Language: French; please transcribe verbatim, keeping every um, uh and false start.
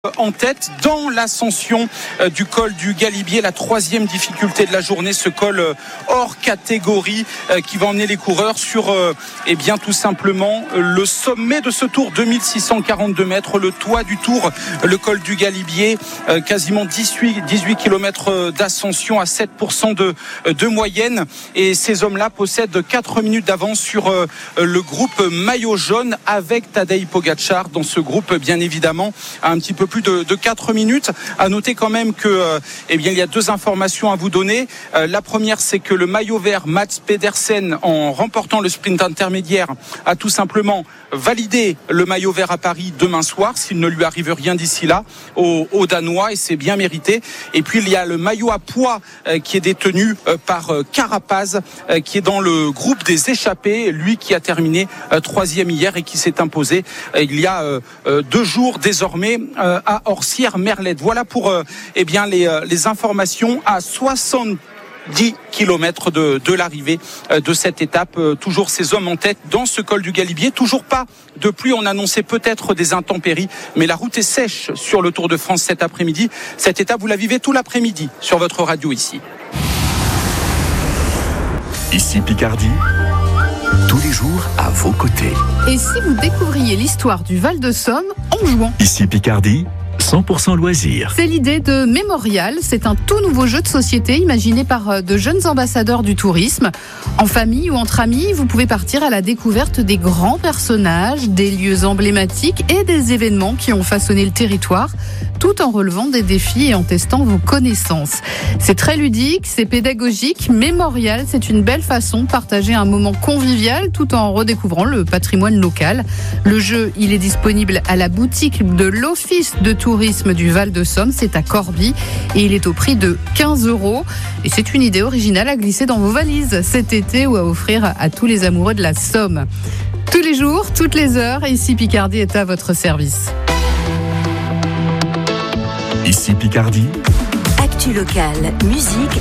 En tête dans l'ascension du col du Galibier, la troisième difficulté de la journée, ce col hors catégorie qui va emmener les coureurs sur eh bien tout simplement le sommet de ce tour, deux mille six cent quarante-deux mètres, le toit du tour, le col du Galibier, quasiment dix-huit kilomètres d'ascension à sept pour cent de, de moyenne, et ces hommes-là possèdent quatre minutes d'avance sur le groupe maillot jaune avec Tadej Pogačar dans ce groupe, bien évidemment, à un petit peu plus de, de quatre minutes. À noter quand même que euh, eh bien, il y a deux informations à vous donner. Euh, la première, c'est que le maillot vert Mats Pedersen, en remportant le sprint intermédiaire, a tout simplement validé le maillot vert à Paris demain soir, s'il ne lui arrive rien d'ici là, aux, aux Danois, et c'est bien mérité. Et puis il y a le maillot à poids euh, qui est détenu euh, par euh, Carapaz, euh, qui est dans le groupe des échappés, lui qui a terminé euh, troisième hier et qui s'est imposé euh, il y a euh, euh, deux jours désormais euh, à Orsières-Merlette. Voilà pour euh, eh bien les, euh, les informations à soixante-dix kilomètres de, de l'arrivée euh, de cette étape. Euh, toujours ces hommes en tête dans ce col du Galibier. Toujours pas de pluie. On annonçait peut-être des intempéries, mais la route est sèche sur le Tour de France cet après-midi. Cette étape, vous la vivez tout l'après-midi sur votre radio ici. Ici Picardie, tous les jours à vos côtés. Et si vous découvriez l'histoire du Val de Somme en jouant? Ici Picardie, cent pour cent loisirs. C'est l'idée de Mémorial. C'est un tout nouveau jeu de société imaginé par de jeunes ambassadeurs du tourisme. En famille ou entre amis, vous pouvez partir à la découverte des grands personnages, des lieux emblématiques et des événements qui ont façonné le territoire, tout en relevant des défis et en testant vos connaissances. C'est très ludique, c'est pédagogique. Mémorial, c'est une belle façon de partager un moment convivial tout en redécouvrant le patrimoine local. Le jeu, il est disponible à la boutique de l'Office de tourisme du Val de Somme, c'est à Corbie, et il est au prix de quinze euros. Et c'est une idée originale à glisser dans vos valises cet été ou à offrir à tous les amoureux de la Somme. Tous les jours, toutes les heures, ici Picardie est à votre service. Ici Picardie, actu locale, musique